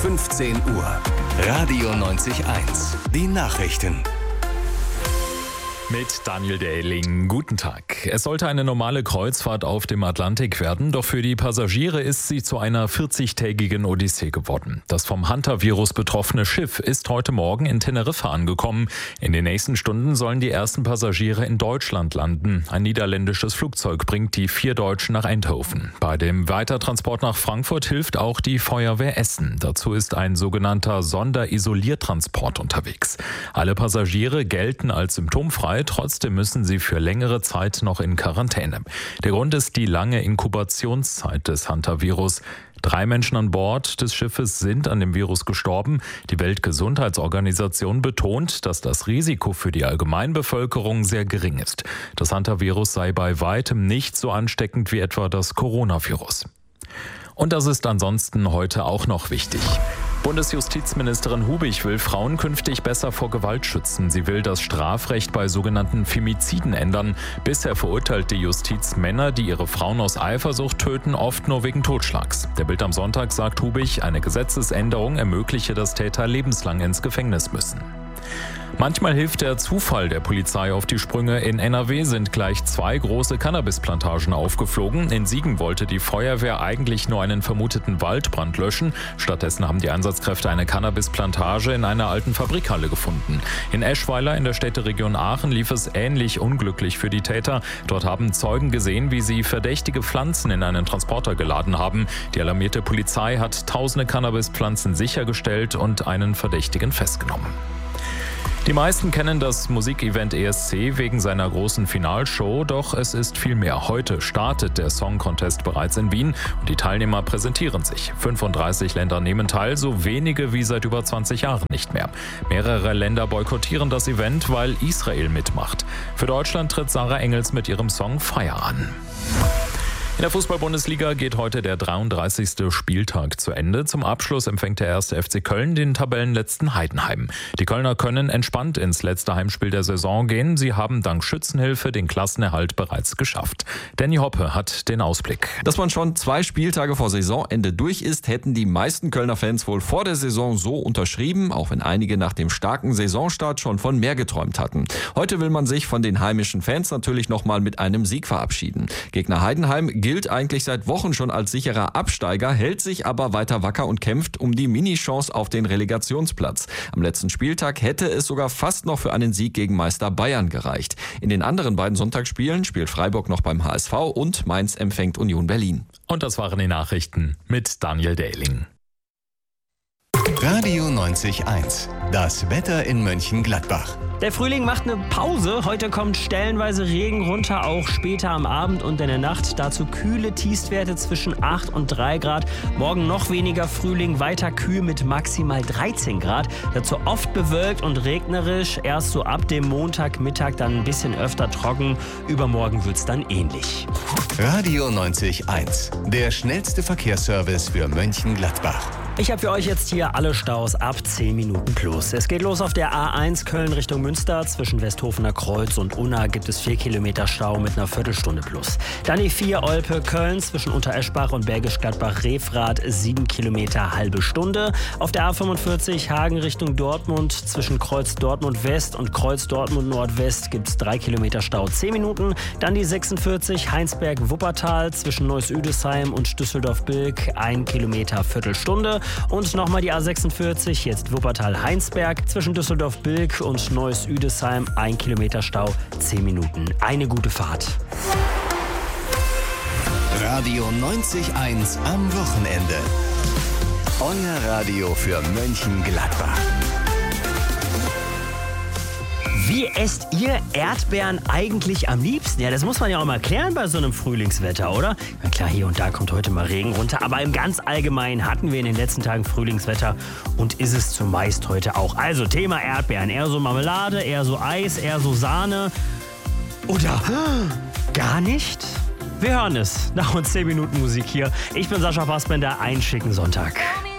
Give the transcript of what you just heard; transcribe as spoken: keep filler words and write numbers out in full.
fünfzehn Uhr. Radio neunzig eins. Die Nachrichten. Mit Daniel Dehling. Guten Tag. Es sollte eine normale Kreuzfahrt auf dem Atlantik werden, doch für die Passagiere ist sie zu einer vierzigtägigen Odyssee geworden. Das vom Hantavirus betroffene Schiff ist heute Morgen in Teneriffa angekommen. In den nächsten Stunden sollen die ersten Passagiere in Deutschland landen. Ein niederländisches Flugzeug bringt die vier Deutschen nach Eindhoven. Bei dem Weitertransport nach Frankfurt hilft auch die Feuerwehr Essen. Dazu ist ein sogenannter Sonderisoliertransport unterwegs. Alle Passagiere gelten als symptomfrei. Trotzdem müssen sie für längere Zeit noch in Quarantäne. Der Grund ist die lange Inkubationszeit des Hantavirus. Drei Menschen an Bord des Schiffes sind an dem Virus gestorben. Die Weltgesundheitsorganisation betont, dass das Risiko für die Allgemeinbevölkerung sehr gering ist. Das Hantavirus sei bei weitem nicht so ansteckend wie etwa das Coronavirus. Und das ist ansonsten heute auch noch wichtig. Bundesjustizministerin Hubig will Frauen künftig besser vor Gewalt schützen. Sie will das Strafrecht bei sogenannten Femiziden ändern. Bisher verurteilt die Justiz Männer, die ihre Frauen aus Eifersucht töten, oft nur wegen Totschlags. Der Bild am Sonntag sagt Hubig, eine Gesetzesänderung ermögliche, dass Täter lebenslang ins Gefängnis müssen. Manchmal hilft der Zufall der Polizei auf die Sprünge. In N R W sind gleich zwei große Cannabisplantagen aufgeflogen. In Siegen wollte die Feuerwehr eigentlich nur einen vermuteten Waldbrand löschen. Stattdessen haben die Einsatzkräfte eine Cannabisplantage in einer alten Fabrikhalle gefunden. In Eschweiler in der Städteregion Aachen lief es ähnlich unglücklich für die Täter. Dort haben Zeugen gesehen, wie sie verdächtige Pflanzen in einen Transporter geladen haben. Die alarmierte Polizei hat tausende Cannabispflanzen sichergestellt und einen Verdächtigen festgenommen. Die meisten kennen das Musikevent E S C wegen seiner großen Finalshow, doch es ist viel mehr. Heute startet der Song Contest bereits in Wien und die Teilnehmer präsentieren sich. fünfunddreißig Länder nehmen teil, so wenige wie seit über zwanzig Jahren nicht mehr. Mehrere Länder boykottieren das Event, weil Israel mitmacht. Für Deutschland tritt Sarah Engels mit ihrem Song Fire an. In der Fußball-Bundesliga geht heute der dreiunddreißigste Spieltag zu Ende. Zum Abschluss empfängt der erste F C Köln den Tabellenletzten Heidenheim. Die Kölner können entspannt ins letzte Heimspiel der Saison gehen. Sie haben dank Schützenhilfe den Klassenerhalt bereits geschafft. Danny Hoppe hat den Ausblick. Dass man schon zwei Spieltage vor Saisonende durch ist, hätten die meisten Kölner Fans wohl vor der Saison so unterschrieben, auch wenn einige nach dem starken Saisonstart schon von mehr geträumt hatten. Heute will man sich von den heimischen Fans natürlich nochmal mit einem Sieg verabschieden. Gegner Heidenheim gilt eigentlich seit Wochen schon als sicherer Absteiger, hält sich aber weiter wacker und kämpft um die Mini-Chance auf den Relegationsplatz. Am letzten Spieltag hätte es sogar fast noch für einen Sieg gegen Meister Bayern gereicht. In den anderen beiden Sonntagsspielen spielt Freiburg noch beim H S V und Mainz empfängt Union Berlin. Und das waren die Nachrichten mit Daniel Dehling. Radio neunzig eins. Das Wetter in Mönchengladbach. Der Frühling macht eine Pause. Heute kommt stellenweise Regen runter, auch später am Abend und in der Nacht. Dazu kühle Tiefstwerte zwischen acht und drei Grad. Morgen noch weniger Frühling, weiter kühl mit maximal dreizehn Grad. Dazu oft bewölkt und regnerisch. Erst so ab dem Montagmittag dann ein bisschen öfter trocken. Übermorgen wird's dann ähnlich. Radio neunzig eins. Der schnellste Verkehrsservice für Mönchengladbach. Ich habe für euch jetzt hier alle Staus ab zehn Minuten plus. Es geht los auf der A eins Köln Richtung Münster. Zwischen Westhofener Kreuz und Unna gibt es vier Kilometer Stau mit einer Viertelstunde plus. Dann die vier Olpe Köln zwischen Untereschbach und Bergisch Gladbach-Refrath sieben Kilometer halbe Stunde. Auf der A fünfundvierzig Hagen Richtung Dortmund zwischen Kreuz Dortmund West und Kreuz Dortmund Nordwest gibt es drei Kilometer Stau zehn Minuten. Dann die sechsundvierzig Heinsberg Wuppertal zwischen Neuss-Üdesheim und Düsseldorf-Bilk ein Kilometer Viertelstunde. Und nochmal die A sechsundvierzig, jetzt Wuppertal-Heinsberg, zwischen Düsseldorf-Bilk und Neuss-Üdesheim, ein Kilometer Stau, zehn Minuten. Eine gute Fahrt. Radio neunzig eins am Wochenende. Euer Radio für Mönchengladbach. Wie esst ihr Erdbeeren eigentlich am liebsten? Ja, das muss man ja auch mal klären bei so einem Frühlingswetter, oder? Na klar, hier und da kommt heute mal Regen runter, aber im ganz Allgemeinen hatten wir in den letzten Tagen Frühlingswetter und ist es zumeist heute auch. Also Thema Erdbeeren, eher so Marmelade, eher so Eis, eher so Sahne oder gar nicht? Wir hören es nach uns zehn Minuten Musik hier. Ich bin Sascha Fassbender, einen schicken Sonntag.